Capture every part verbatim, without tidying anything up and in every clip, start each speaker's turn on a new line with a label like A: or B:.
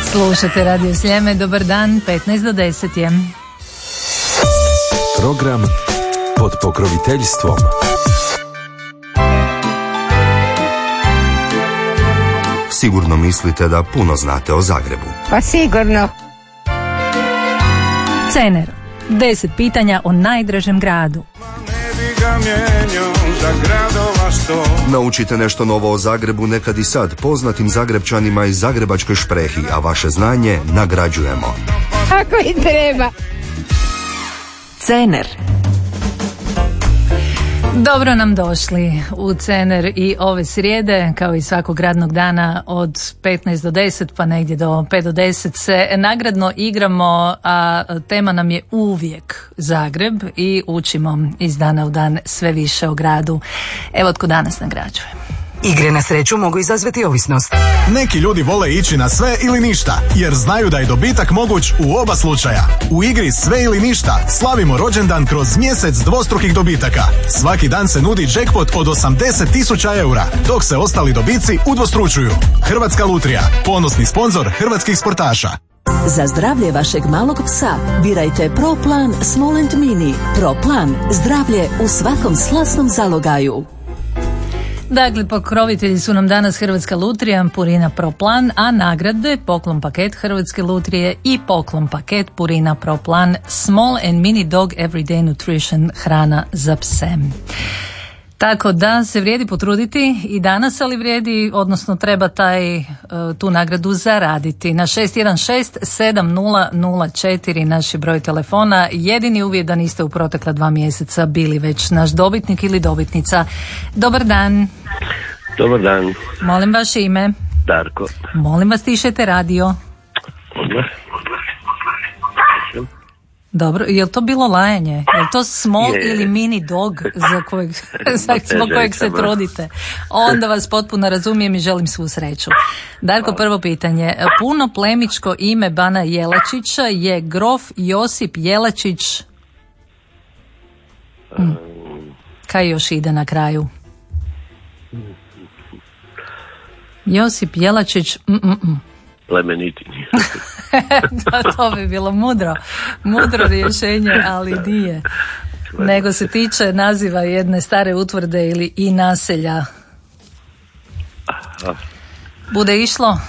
A: Slušate Radio Sljeme, dobar dan, petnaest do deset je.
B: Program pod pokroviteljstvom Sigurno mislite da puno znate o Zagrebu.
C: Pa sigurno.
A: Cener. Deset pitanja o najdražem gradu.
B: Naučite nešto novo o Zagrebu nekad i sad poznatim Zagrebčanima i Zagrebačkoj šprehi, a vaše znanje nagrađujemo.
C: Ako i treba.
A: Cener. Dobro nam došli u Cener i ove srijede, kao i svakog radnog dana od petnaest do deset pa negdje do pet do deset se nagradno igramo, a tema nam je uvijek Zagreb i učimo iz dana u dan sve više o gradu. Evo tko danas nagrađuje.
D: Igre na sreću mogu izazvati ovisnost.
E: Neki ljudi vole ići na sve ili ništa, jer znaju da je dobitak moguć u oba slučaja. U igri Sve ili ništa slavimo rođendan kroz mjesec dvostrukih dobitaka. Svaki dan se nudi jackpot od osamdeset tisuća eura, dok se ostali dobici udvostručuju. Hrvatska lutrija, ponosni sponzor hrvatskih sportaša.
F: Za zdravlje vašeg malog psa birajte Pro Plan Small and Mini. Pro Plan, zdravlje u svakom slasnom zalogaju.
A: Dakle, pokrovitelji su nam danas Hrvatska lutrija, Purina Pro Plan, a nagrade poklon paket Hrvatske lutrije i poklon paket Purina Pro Plan Small and Mini Dog Everyday Nutrition, hrana za pse. Tako da se vrijedi potruditi i danas, ali vrijedi, odnosno treba taj, tu nagradu zaraditi. Na šest jedan šest sedam nula nula četiri naš je broj telefona. Jedini uvjet da niste u protekla dva mjeseca bili već naš dobitnik ili dobitnica. Dobar dan.
G: Dobar dan.
A: Molim vaše ime.
G: Darko.
A: Molim vas tišete radio.
G: Odmah.
A: Dobro, je li to bilo lajanje? Je li to small
G: je.
A: ili mini dog za kojeg, zbog kojeg se trudite? Onda vas potpuno razumijem i želim svu sreću. Darko, prvo pitanje. Puno plemičko ime Bana Jelačića je grof Josip Jelačić. Hm. Kaj još ide na kraju? Josip Jelačić... Mm-mm.
G: Plemeniti.
A: Da, to bi bilo mudro, mudro rješenje, ali nije. Nego se tiče naziva jedne stare utvrde ili i naselja. Bude išlo?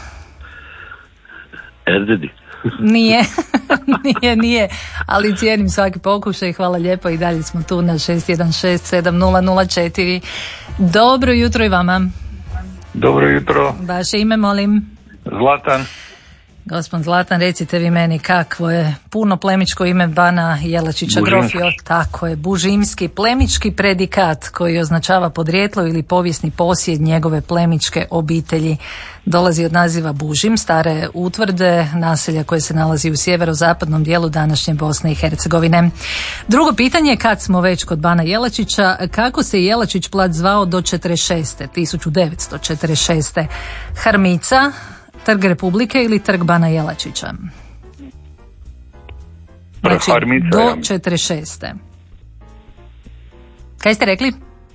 G: Erdedi.
A: Nije, nije, nije, ali cijenim svaki pokušaj, hvala lijepo i dalje smo tu na šest jedan šest sedam nula nula četiri. Dobro jutro i vama.
H: Dobro jutro.
A: Vaše ime, molim.
H: Zlatan.
A: Gospod Zlatan, recite vi meni kakvo je puno plemičko ime Bana Jelačića Grofio, tako je, bužimski plemički predikat koji označava podrijetlo ili povijesni posjed njegove plemičke obitelji. Dolazi od naziva Bužim, stare utvrde, naselja koje se nalazi u sjeverozapadnom dijelu današnje Bosne i Hercegovine. Drugo pitanje, kad smo već kod Bana Jelačića, kako se Jelačić plac zvao do četrdeset šeste. tisuću devetsto četrdeset šeste. Harmica, Trg Republike ili Trg Bana Jelačića? Znači, do četrdeset šeste. Kaj ste rekli?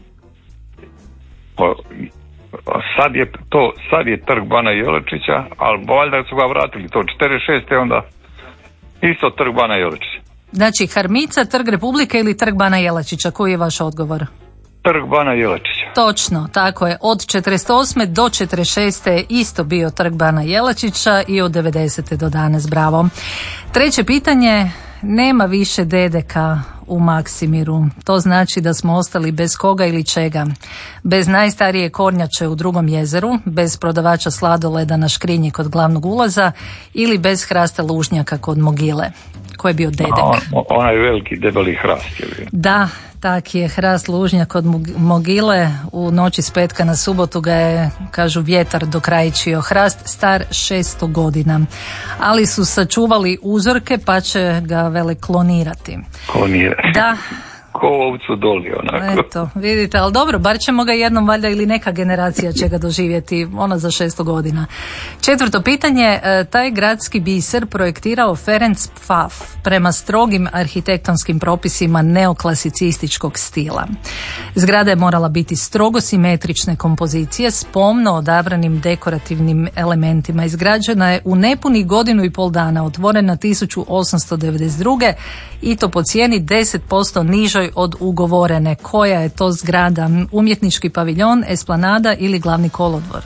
H: Pa, sad je to, sad je Trg Bana Jelačića, ali valjda su ga vratili to četrdeset šeste onda isto Trg Bana Jelačića.
A: Znači, Harmica, Trg Republike ili Trg Bana Jelačića? Koji je vaš odgovor?
H: Trg Bana Jelačića.
A: Točno, tako je. Od četrdeset osme do četrdeset šeste je isto bio Trg Bana Jelačića i od devedesete do danas, bravo. Treće pitanje, nema više dedeka u Maksimiru. To znači da smo ostali bez koga ili čega. Bez najstarije kornjače u Drugom jezeru, bez prodavača sladoleda na Škrinji kod glavnog ulaza ili bez hrasta lužnjaka kod mogile. Ko je bio dedek?
H: On, onaj veliki debeli hrast je bio.
A: Da, tak je hrast lužnjak kod mogile. U noći s petka na subotu ga je, kažu, vjetar dokrajčio. Hrast star šesto godina. Ali su sačuvali uzorke pa će ga vele klonirati.
H: Klonirati.
A: Da,
H: ko ovcu doli, onako.
A: Eto, vidite, ali dobro, bar ćemo ga jednom valjda ili neka generacija će ga doživjeti, ona za šesto godina. Četvrto pitanje, taj gradski biser projektirao Ferenc Pfaff prema strogim arhitektonskim propisima neoklasicističkog stila. Zgrada je morala biti strogo simetrične kompozicije s pomno odabranim dekorativnim elementima. Izgrađena je u nepunih godinu i pol dana, otvorena tisuću osamsto devedeset druge i to po cijeni deset posto nižoj od ugovorene. Koja je to zgrada? Umjetnički paviljon, esplanada ili glavni kolodvor?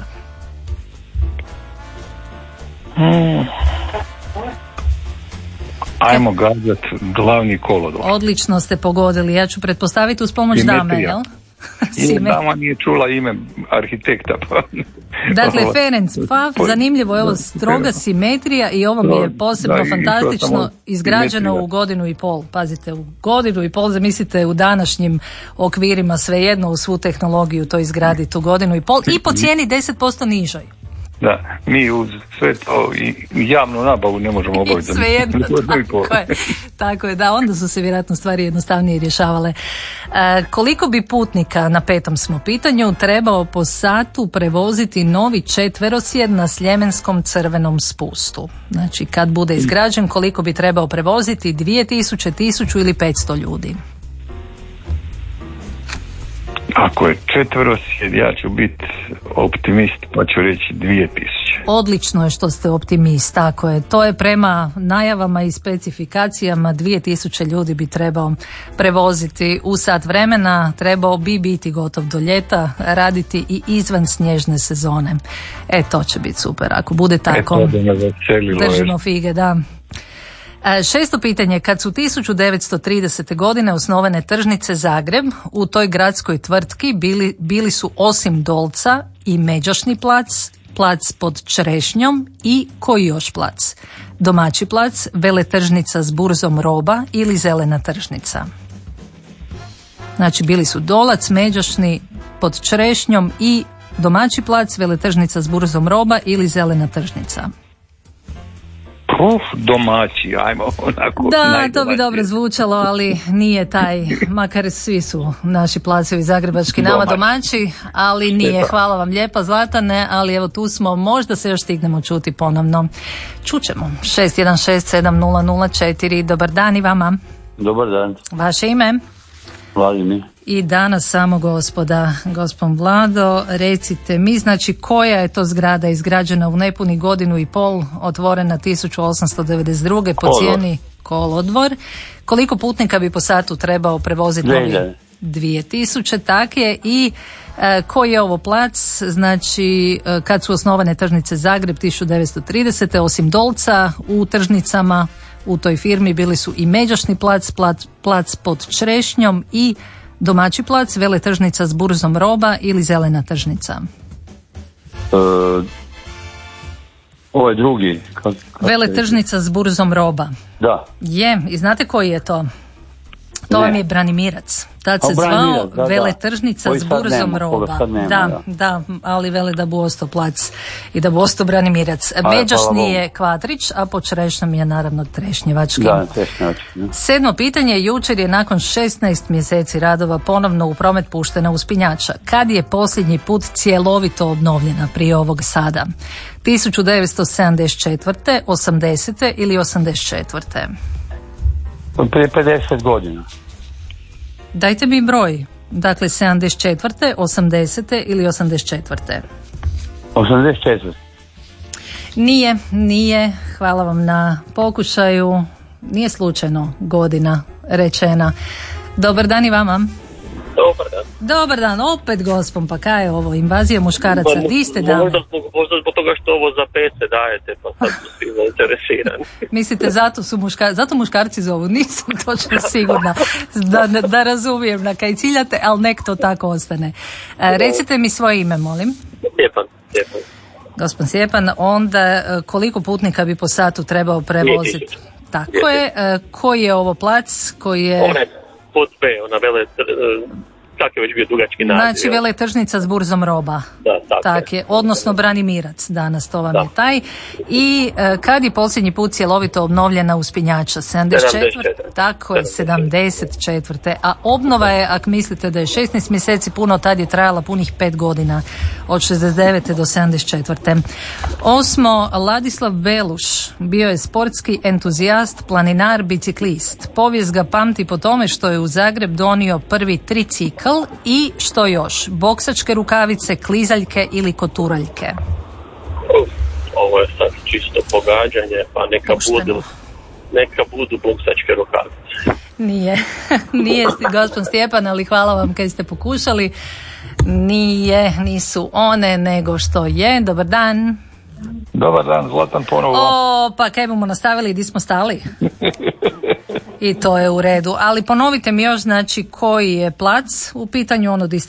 H: Hmm. Ajmo gađat glavni kolodvor.
A: Odlično ste pogodili. Ja ću pretpostaviti uz pomoć dame, jel?
H: I dama nije čula ime arhitekta. Pa.
A: Dakle, Ferenc Pfaff, zanimljivo je ovo, stroga simetrija i ovo mi je posebno da, fantastično, izgrađeno u godinu i pol. Pazite, u godinu i pol, zamislite u današnjim okvirima svejedno u svu tehnologiju to izgraditi u godinu i pol i po cijeni deset posto nižoj.
H: Da, mi uz sve to i javnu nabavu ne možemo obaviti.
A: Svejedno, tako je. Tako je, da, onda su se vjerojatno stvari jednostavnije rješavale. E, koliko bi putnika, na petom smo pitanju, trebao po satu prevoziti novi četverosjed na Sljemenskom crvenom spustu? Znači, kad bude izgrađen, koliko bi trebao prevoziti? Dvije tisuće, tisuću ili petsto ljudi?
H: Ako je četverosjed, ja ću biti optimist, pa ću reći dvije tisuće.
A: Odlično je što ste optimist, tako je. To je prema najavama i specifikacijama dvije tisuće ljudi bi trebao prevoziti u sat vremena, trebao bi biti gotov do ljeta, raditi i izvan snježne sezone. E, to će biti super, ako bude tako.
H: E, to bi me veselilo,
A: držimo fige, da. Šesto pitanje, kad su tisuću devetsto tridesete godine osnovane tržnice Zagreb, u toj gradskoj tvrtki bili, bili su osim Dolca i Međošni plac, plac pod Čerešnjom i koji još plac? Domaći plac, veletržnica s burzom roba ili zelena tržnica? Znači bili su Dolac, Međošni pod Čerešnjom i domaći plac, veletržnica s burzom roba ili zelena tržnica?
H: Uf, domaći, ajmo onako.
A: Da, to bi dobro zvučalo, ali nije taj, makar svi su naši placevi zagrebački nama domaći, ali nije. Hvala vam lijepa, Zlatane, ali evo tu smo, možda se još stignemo čuti ponovno. Čućemo. šest jedan šest sedam nula nula četiri. Dobar dan i vama.
I: Dobar dan.
A: Vaše ime?
I: Vladimir.
A: I danas samo gospoda, gospon Vlado, recite mi, znači koja je to zgrada izgrađena u nepunih godinu i pol, otvorena tisuću osamsto devedeset druge po cijeni kolodvor. Koliko putnika bi po satu trebao prevoziti? Dvije tisuće, tak je. I e, koji je ovo plac? Znači, e, kad su osnovane tržnice Zagreb tisuću devetsto tridesete. osim Dolca u tržnicama u toj firmi bili su i Međošni plac, plac, plac pod Čerešnjom i domaći plac, veletržnica s burzom roba ili zelena tržnica?
I: Uh, ovo je drugi. Kak, kak
A: veletržnica s burzom roba.
I: Da.
A: Je, i znate koji je to? To
I: ne.
A: vam je Branimirac. Tad se zvao da, veletržnica
I: da.
A: s burzom
I: nema,
A: roba.
I: nema,
A: da,
I: da,
A: da, ali vele da bu ostao plac i da bu ostao Branimirac. Međošni je Kvadrić, a po Čerešnjom je naravno Trešnjevački.
I: Da, Trešnjevački. Da.
A: Sedmo pitanje, jučer je nakon šesnaest mjeseci radova ponovno u promet puštena uspinjača. Kad je posljednji put cjelovito obnovljena prije ovog sada? tisuću devetsto sedamdeset četvrte. osamdesete ili osamdeset četvrte.
I: Prije pedeset godina.
A: Dajte mi broj. Dakle, sedamdeset četvrte. osamdesete ili osamdeset četvrte.
I: osamdeset četvrte.
A: Nije, nije. Hvala vam na pokušaju. Nije slučajno godina rečena. Dobar dan i vama.
J: Dobar dan.
A: Dobar dan, opet gospon, pa kaj je ovo, invazija muškaraca, di ste dame?
J: Možda zbog, možda zbog toga što ovo za pece dajete, pa sad su svi zainteresirani.
A: Mislite, zato su muškarci, zato muškarci zovu, nisam točno sigurna da, da, da razumijem na kaj ciljate, ali nek to tako ostane. E, recite mi svoje ime, molim.
J: Stjepan, Stjepan.
A: Gospon Stjepan, onda koliko putnika bi po satu trebao prevoziti? Tako je, e, koji je ovo plac, koji je...
J: One pod B, ona vele kak je već bio dugački naziv.
A: Znači veletržnica s burzom roba.
J: Da, tako
A: tak je. Odnosno Branimirac, danas to vam
J: Da.
A: je taj. I e, kad je posljednji put cjelovito obnovljena uspinjača? sedamdeset četvrte
J: sedamdeset četvrte
A: Tako je, sedamdeset četvrte A obnova je, ako mislite da je šesnaest mjeseci puno, tad je trajala punih pet godina. Od šezdeset devete do sedamdeset četvrte Osmo, Ladislav Beluš bio je sportski entuzijast, planinar, biciklist. Povijest ga pamti po tome što je u Zagreb donio prvi tricikl i što još? Boksačke rukavice, klizaljke ili koturaljke?
J: Uf, ovo je sad čisto pogađanje, pa neka
A: Pušteno.
J: budu, neka budu boksačke rukavice.
A: Nije, nije gospod Stjepan, ali hvala vam kad ste pokušali. Nije, nisu one, nego što je. Dobar dan.
H: Dobar dan, Zlatan ponovo.
A: O, pa kaj bomo nastavili, di smo stali? I to je u redu. Ali ponovite mi još, znači, koji je plac u pitanju, ono di ste